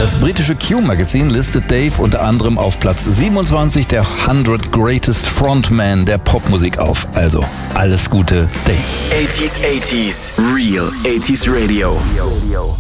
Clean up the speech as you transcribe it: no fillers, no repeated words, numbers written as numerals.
Das britische Q-Magazin listet Dave unter anderem auf Platz 27 der 100 Greatest Frontmen der Popmusik auf. Also, alles Gute, Dave. 80s, Real 80s Radio.